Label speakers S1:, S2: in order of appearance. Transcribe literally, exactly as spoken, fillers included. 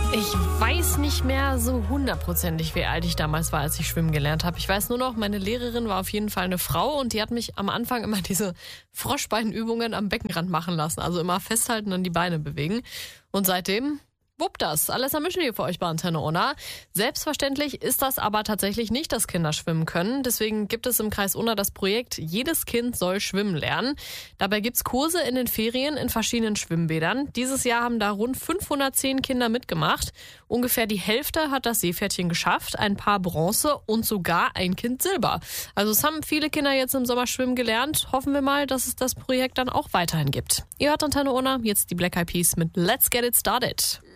S1: Ich weiß nicht mehr so hundertprozentig, wie alt ich damals war, als ich schwimmen gelernt habe. Ich weiß nur noch, meine Lehrerin war auf jeden Fall eine Frau und die hat mich am Anfang immer diese Froschbeinübungen am Beckenrand machen lassen. Also immer festhalten und die Beine bewegen. Und seitdem wupp das. Alessa Mischel hier für euch bei Antenne Unna. Selbstverständlich ist das aber tatsächlich nicht, dass Kinder schwimmen können. Deswegen gibt es im Kreis Unna das Projekt Jedes Kind soll schwimmen lernen. Dabei gibt's Kurse in den Ferien in verschiedenen Schwimmbädern. Dieses Jahr haben da rund fünfhundertzehn Kinder mitgemacht. Ungefähr die Hälfte hat das Seepferdchen geschafft, ein paar Bronze und sogar ein Kind Silber. Also es haben viele Kinder jetzt im Sommer schwimmen gelernt. Hoffen wir mal, dass es das Projekt dann auch weiterhin gibt. Ihr hört Antenne Unna, jetzt die Black Eyed Peas mit Let's Get It Started.